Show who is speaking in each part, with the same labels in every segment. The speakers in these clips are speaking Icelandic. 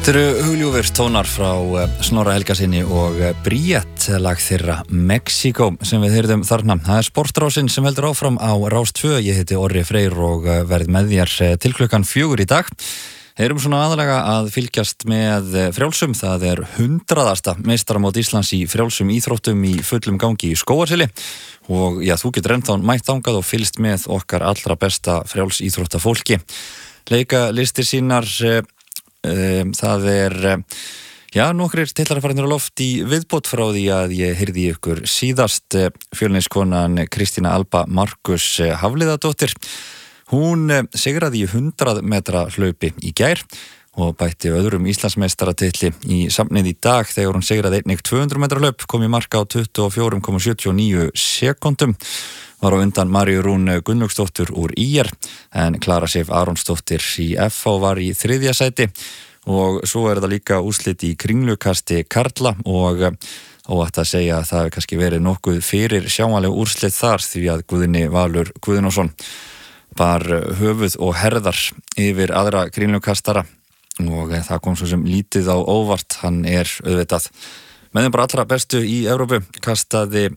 Speaker 1: Þetta eru hugljúfir tónar frá Snorra Helgasyni og Bríett, lag þeirra Mexico sem við heyrðum þarna. Það er Sportrásin sem heldur áfram á Rás 2. Ég heiti Orri Freyr og verð með þér til klukkan 4 í dag. Erum svona aðalega að fylgjast með frjálsum. Það er 100. meistaramót Íslands í frjálsum íþróttum í fullum gangi í Skógarseli og já, þú getur ennþá mætt þangað og fylgst með okkar allra besta frjáls íþróttafólki. Leika listir sínar það er nokkrir titlarafarinnir á loft í viðbót frá því að ég heyrði ykkur síðast. Fjölniskonan Kristína Alba Markus Hafliðadóttir, hún sigraði í 100 metra hlaupi í gær og bætti öðrum Íslandsmeistaratitli í safnið í dag þegar hún sigraði einnig 200 metra hlaup, kom í marka á 24,79 sekúndum. Var á undan Maríu Rún Gunnlaugsdóttur úr ÍR en Klara Sif Aronsdóttir í FH var í 3. sæti og svo er það líka úrslit í kringlukasti karla og óhætt að segja að það hefur kannski verið nokkuð fyrir sjáanleg úrslit þar því að Guðni Valur Guðnason bar höfuð og herðar yfir aðra kringlukastara og það kom svo sem lítið á óvart. Hann er auðvitað með þeim bara allra bestu í Evrópu, kastaði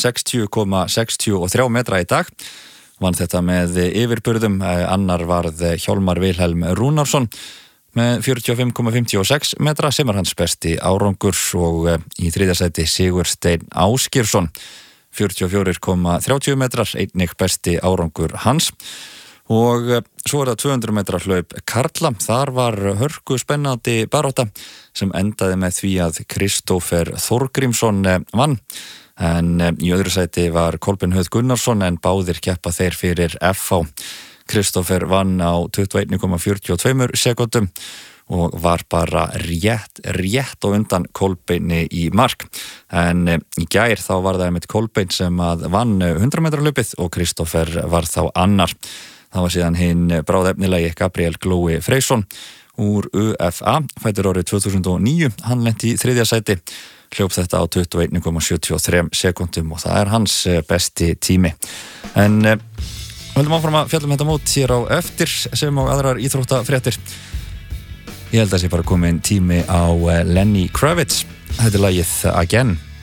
Speaker 1: 60,63 metra í dag, vann þetta með yfirburðum. Annar varð Hjálmar Vilhelm Rúnarsson með 45,56 metra sem er hans besti árangur og í 3. sæti Sigursteinn Ásgeirsson 44,30 metrar, einnig besti árangur hans. Og svo er það 200 metra hlaup karla. Þar var hörku spennandi barátta sem endaði með því að Kristófer Þorgrímsson vann. En í öðru sæti var Kolbeinn Höð Gunnarsson en báðir keppa þeir fyrir FH. Kristófer vann á 21,42 sekúndum og var bara rétt á undan Kolbeini í mark. En í gær þá var það einmitt Kolbeinn sem að vann 100 metra hlaupið og Kristófer var þá annar. Það var síðan hinn bráðefnilegi Gabriel Glói Freysson úr UFA, fæddur árið 2009. Hann lenti í 3. sæti, hljóp þetta á 21,73 sekúndum og það er hans besti tími. En höldum áfram að fjalla þetta mót hér á eftir sem á aðrar íþróttafréttir. Ég held að sé bara komin tími á Lenny Kravitz. Þetta er lagið Again.